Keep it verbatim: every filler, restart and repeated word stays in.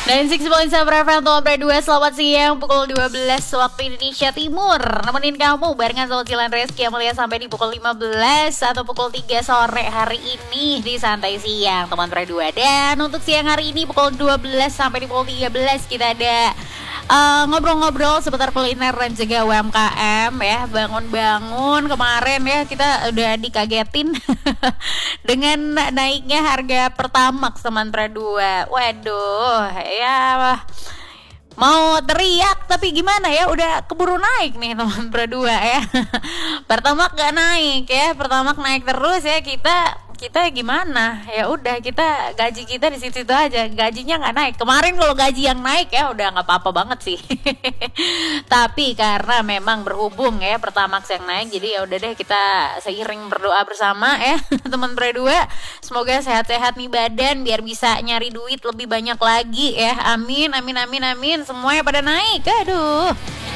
sembilan puluh enam koma satu F M Tombre dua, selamat siang pukul dua belas waktu Indonesia Timur. Nemenin kamu barengan sama Cilan Reski Amelia sampai di pukul lima belas atau pukul tiga sore hari ini di Santai Siang Tombre dua. Dan untuk siang hari ini pukul dua belas sampai di pukul tiga belas kita ada uh, ngobrol-ngobrol seputar kuliner dan juga U M K M ya. Bangun-bangun kemarin ya kita udah dikagetin dengan naiknya harga Pertamax Tombre dua. Waduh, ya mau teriak tapi gimana ya, udah keburu naik nih teman berdua ya. Pertamax gak naik ya, Pertamax naik terus ya, kita kita gimana ya, udah kita gaji kita di situ aja, gajinya nggak naik. Kemarin kalau gaji yang naik ya udah nggak apa-apa banget sih. Tapi karena memang berhubung ya Pertamax yang naik, jadi ya udah deh kita seiring berdoa bersama ya teman berdua, semoga sehat-sehat nih badan biar bisa nyari duit lebih banyak lagi ya. Amin amin amin amin, semuanya pada naik. Aduh.